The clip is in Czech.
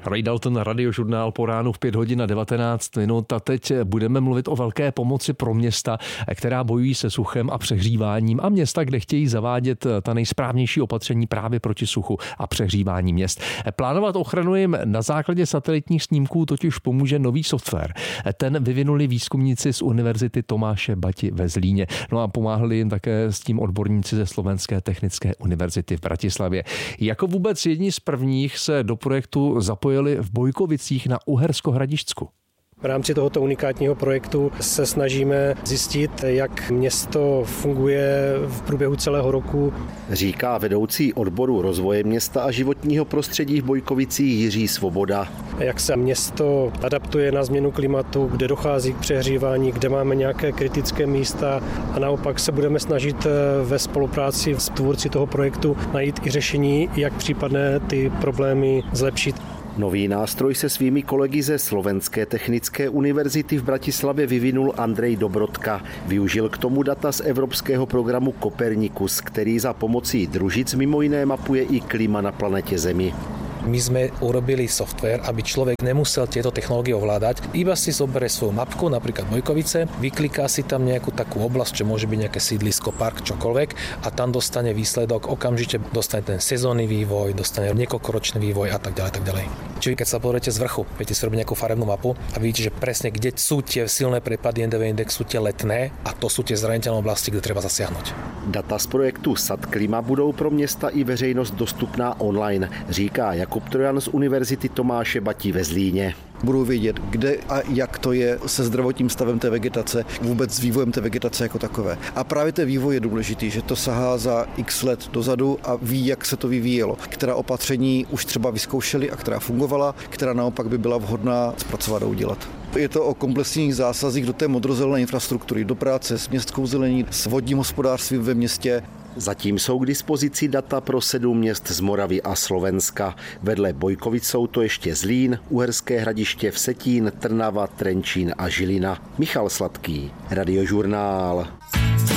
Ray Dalton, Radiožurnál po ránu v 5 hodin a 19 minut a teď budeme mluvit o velké pomoci pro města, která bojují se suchem a přehříváním a města, kde chtějí zavádět ta nejsprávnější opatření právě proti suchu a přehřívání měst. Plánovat ochranu jim na základě satelitních snímků totiž pomůže nový software. Ten vyvinuli výzkumníci z Univerzity Tomáše Bati ve Zlíně. No a pomáhali jim také s tím odborníci ze Slovenské technické univerzity v Bratislavě. Jako vůbec jedni z prvních se do projektu zapojili v Bojkovicích na Uhersko-Hradišťsku. V rámci tohoto unikátního projektu se snažíme zjistit, jak město funguje v průběhu celého roku. Říká vedoucí odboru rozvoje města a životního prostředí v Bojkovicích Jiří Svoboda. Jak se město adaptuje na změnu klimatu, kde dochází k přehřívání, kde máme nějaké kritické místa a naopak se budeme snažit ve spolupráci s tvůrci toho projektu najít i řešení, jak případné ty problémy zlepšit. Nový nástroj se svými kolegy ze Slovenské technické univerzity v Bratislavě vyvinul Andrej Dobrodka. Využil k tomu data z evropského programu Copernicus, který za pomocí družic mimo jiné mapuje i klima na planete Zemi. My sme urobili software, aby človek nemusel tieto technológie ovládať. Iba si zoberie svoju mapku, napríklad Bojkovice, vykliká si tam nejakú takú oblasť, čo môže byť nejaké sídlisko, park, čokoľvek a tam dostane výsledok, okamžite dostane ten sezónny vývoj, dostane niekoľkoročný vývoj a tak ďalej. Čiže keď sa pozriete z vrchu, viete si robiť nejakú farebnú mapu a vidíte, že presne kde sú tie silné prepady NDV indexu, tie letné a to sú tie zraniteľné oblasti, kde treba zasiahnuť. Data z projektu SatKlima budou pro města i veřejnost dostupná online, říká Jakub Trojan z Univerzity Tomáše Bati ve Zlíně. Budou vědět, kde a jak to je se zdravotním stavem té vegetace, vůbec s vývojem té vegetace jako takové. A právě ten vývoj je důležitý, že to sahá za x let dozadu a ví, jak se to vyvíjelo. Která opatření už třeba vyzkoušeli a která fungovala, která naopak by byla vhodná zpracovat a udělat. Je to o komplexních zásazích do té modrozelené infrastruktury, do práce s městskou zelení, s vodním hospodářstvím ve městě. Zatím jsou k dispozici data pro 7 měst z Moravy a Slovenska. Vedle Bojkovic jsou to ještě Zlín, Uherské Hradiště, Vsetín, Trnava, Trenčín a Žilina. Michal Sladký, Radiožurnál.